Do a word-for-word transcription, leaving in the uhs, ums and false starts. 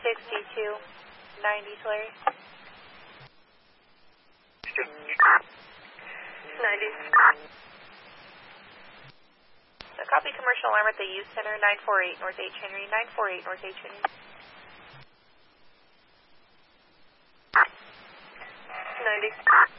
sixty-two ninety, Tulare. ninety. So copy commercial alarm at the youth center, nine four eight North H Henry, nine four eight North H Henry. ninety.